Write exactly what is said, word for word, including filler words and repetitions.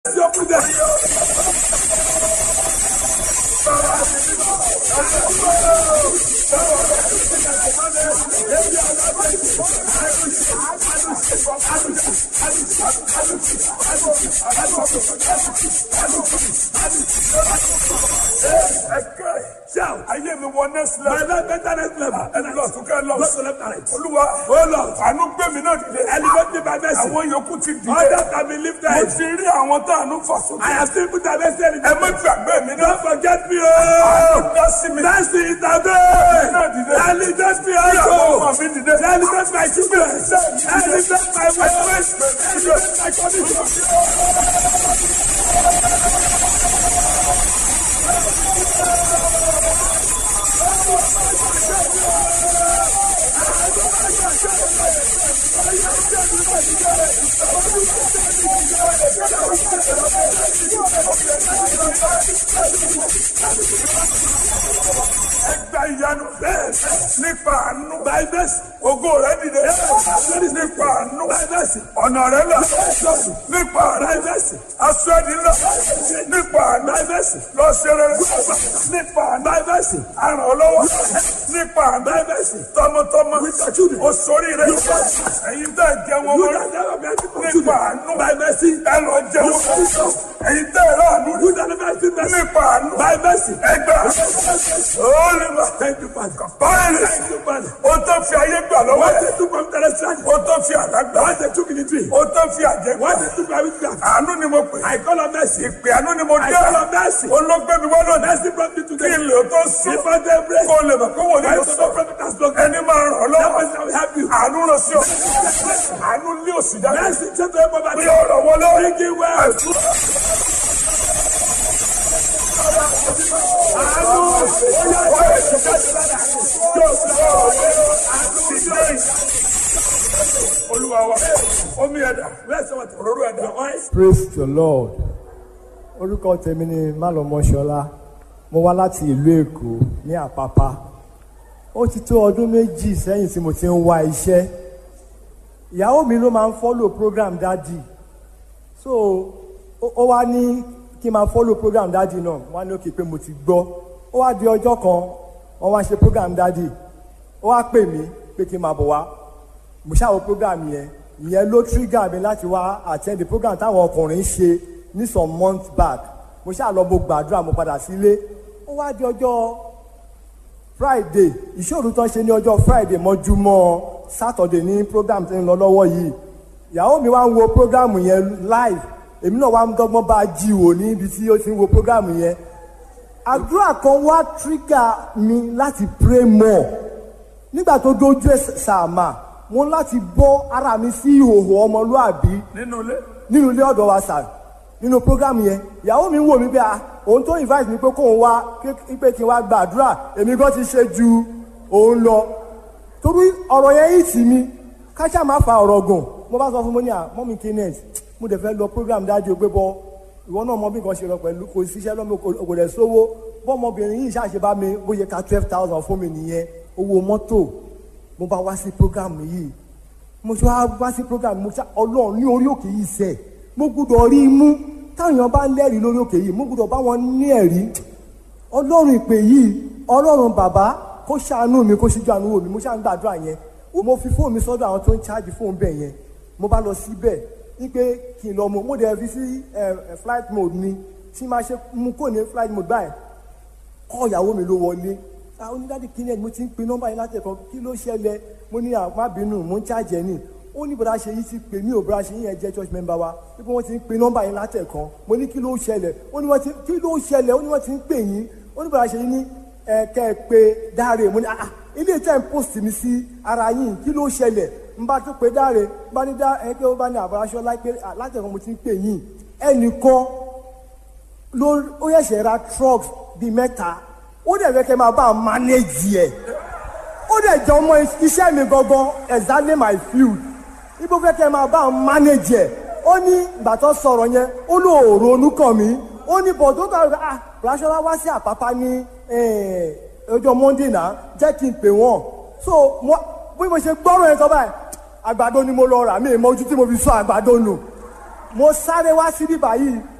Ayé mi wọ next level. My life better next level. Ẹni lọ sókè lọ. Lọ́sọ̀ left and right. Olúwa. Oh Lord. Àánú gbé mi náà dìde. Elevate me by mercy. Àwọn yòókù ti dìde. Others have been lifted. Mo ti rí àwọn tó àánú fà sókè. I have still put my mercy in. Ẹ má gbàgbé mi náà. Don't forget me o. Àánú dá sí mi. Mercy is the way. Náà dìde. Elevate me also. Ìyàwó ọmọ mi dìde. Elevate my children. Elevate my wife. Elevate my condition. Ẹgbẹ́ ìyanu bẹ́ẹ̀ nípa àánú báyìí ògo rẹ̀ dìde nípa àánú ọ̀nà rẹ̀ lọ nípa àánú aṣọ ẹ̀dín lọ nípa àánú lọ ṣeré nípa àánú àrùn ọlọ́wọ́ nípa àánú tọmọtọmọ òṣòrí rẹ̀ ẹ̀yin tẹ́ jẹ́ wọn mọ́ nípa àánú ẹ lọ jẹ́ wọn ẹ̀yin tẹ́ ẹ̀rọ àánú nípa àánú ẹgbẹ́ olùmọ̀ báyìí o tó fi ayé gbà lọ́wọ́ o tó fi àdágbà o tó fi àjẹgbà àánú ni mo pè ìpè àánú ni mo dé olóògbé mi wọ́n lọ́dẹ kí n lè tó sùn kó lè mọ̀ kó wò ní oṣù ẹni máa ràn ọ́ lọ́wọ́ àánú ràn sí ọ àánú ní òsì jáde bí ọ̀rọ̀ wọlé Praise the Lord. Orúkọ tèmi ni Málọmọ́ṣọlá. Mo wá láti ìlú Èkó ní Àpápá. Ó ti tó ọdún méjì sẹ́yìn tí mo ti ń wá iṣẹ́. Ìyàwó mi ló máa ń follow program daddy. So ó wá ní kí n máa follow program daddy náà. Wọ́n á ní òkè pé mo ti gbọ́. Ó wá di ọjọ́ kan, wọ́n wá ṣe program daddy. Ó wá pè mí pé kí n máa bọ̀ wá. Mo ṣàwọ̀ program yẹn. Ìyẹn ló trigger mi láti wá attend the program táwọn ọkùnrin ṣe ní some months back. Mo ṣáà lọ mo gbàdúrà mo padà sílé. Ó wá di ọjọ́ Friday, ìṣòro tán ṣe ní ọjọ́ Friday mọ́júmọ́ Saturday ní program tí ń lọ lọ́wọ́ yìí. Ìyàwó mi wá ń wo program yẹn live. Èmi náà wá ń dọ́gbọ́n bá jí wò níbi tí ó ti ń wo program yẹn. Àdúrà kan wá trigger mi láti pray more. Nígbà tó dójú ẹ̀ sàmà, mo láti bọ́ ara mi sí ìhòòhò ọmọlúàbí nínú ilé nínú ilé ọ̀dọ̀ wa sà nínú program yẹn. Ìyàwó mi ń wò mí pé ah òun tó invite mi pé kóun wá pé kí n wá gbàdúrà èmi gan ti ṣe ju òun lọ torí ọ̀rọ̀ yẹn yìí tì mí káṣá máa fa ọ̀rọ̀ gùn. Mo bá sọ fún mo ní à mọ́mí Kenneth mo dẹ̀ fẹ́ lọ program dájú pé bọ́ ìwọ náà mọ bí nǹkan ṣe lọ pẹ̀lú kò síṣẹ́ lọ́mọ kò dẹ̀ sówó bọ́ ọmọbìnrin yìí ṣàṣe bá mi bóyá ká twelve thousand fún mi nìyẹn owó mọ́tò. Mo bá wá sí program yìí mo ṣe wá wá sí program mo ṣe Ọlọ́run ní orí òkè yìí sẹ mo gbọ́dọ̀ rí mú táwọn èèyàn bá ń lẹ́rìí lórí òkè yìí mo gbọ́dọ̀ bá wọn ní ẹ̀rí. Ọlọ́run ìpè yìí Ọlọ́run bàbá kó ṣàánú mi kó ṣíjú àánú wò mí mo ṣáà ń gbàdúrà yẹn. Mo fi fóònù mi sọ́dọ̀ àwọn tó ń ṣáàjì fóònù bẹ́ẹ̀ yẹn mo bá lọ síbẹ̀ wípé kí n lọ mọ mo dẹ̀ fi sí flight mode mi tí máa ṣe mú kò ní flight mode báyìí kọ́ ìyàwó mi ló wọlé. Àwọn onídàájú kìíní ẹ̀ mo ti ń pe nọ́mbà yẹn láti ẹ̀kọ́ kí ló ṣẹlẹ̀ mo ní àmábínú mo ń ṣáàjì ẹ̀ ní ó ní bọ́dá ṣe yí ti pè mí ò bọ́dá ṣe yí yẹn jẹ́ church member wa wípé wọ́n ti ń pe nọ́mbà yẹn láti ẹ̀kọ́ mo ní kí ló ṣẹlẹ̀ ó ní wọ́n ti kí ló ṣẹlẹ̀ ó ní wọ́n ti ń pè yín ó ní bọ́dá ṣe yí ní ẹ̀kẹ́ pé Dáre mo ní ah ilé tẹ́ ń post mi sí ara yín kí ló ṣẹlẹ̀ ń bá tó pé Dáre ń bá ní dá ẹ pé ó bá ní àbúráṣọ láti ẹ̀kọ́ mo ti ń pè yín ẹnìkan ló ó yẹ̀ṣẹ̀ ra trucks bíi mẹ́ta ó dẹ̀ fẹ́ kẹ́ máa bá a manage ẹ̀ ó dẹ̀ jẹ́ ọmọ iṣẹ́ mi gangan exactly my field ibo fẹ́ kẹ́ máa bá a manage ẹ̀ ó ní ìgbà tó sọ̀rọ̀ yẹn ó lò ronú kàn mí ó ní bọ̀ tó tọ̀ ah Ràṣọlá wá sí Àpápá ní ọjọ́ Monday náà jẹ́ kí n pè wọ́n so bí mo ṣe gbọ́rọ̀ yẹn sọ báyìí àgbàdo ni mo lọ rà mí ìmọ̀ ojú tí mo fi sọ àgbàdo nù mo sáré wá síbí báyìí